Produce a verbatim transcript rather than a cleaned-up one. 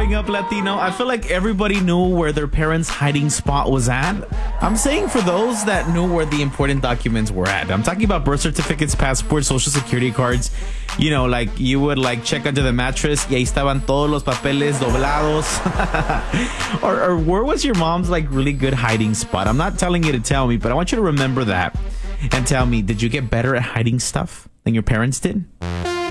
growing up Latino, I feel like everybody knew where their parents' hiding spot was at. I'm saying for those that knew where the important documents were at. I'm talking about birth certificates, passports, social security cards. You know, like you would like check under the mattress y ahí estaban todos los papeles doblados. or, or where was your mom's like really good hiding spot? I'm not telling you to tell me, but I want you to remember that and tell me, did you get better at hiding stuff than your parents did?